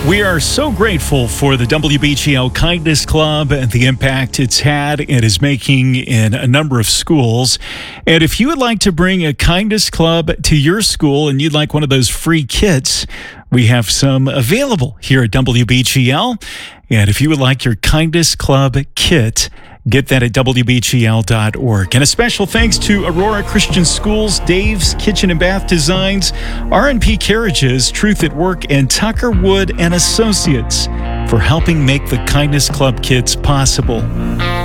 We are so grateful for the WBGL Kindness Club and the impact it's had and is making in a number of schools. And if you would like to bring a Kindness Club to your school and you'd like one of those free kits, we have some available here at WBGL. And if you would like your Kindness Club kit, get that at WBGL.org. And a special thanks to Aurora Christian Schools, Dave's Kitchen and Bath Designs, R&P Carriages, Truth at Work, and Tucker Wood and Associates for helping make the Kindness Club kits possible.